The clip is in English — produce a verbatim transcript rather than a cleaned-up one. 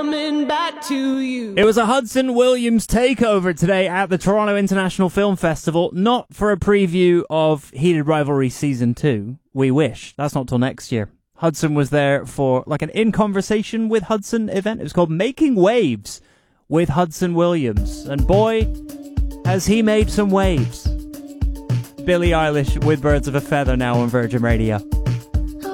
Coming back to you. It was a Hudson Williams takeover today at the Toronto International Film Festival, not for a preview of Heated Rivalry Season two. We wish. That's not till next year. Hudson was there for like an In Conversation with Hudson event. It was called Making Waves with Hudson Williams. And boy, has he made some waves. Billie Eilish with Birds of a Feather now on Virgin Radio.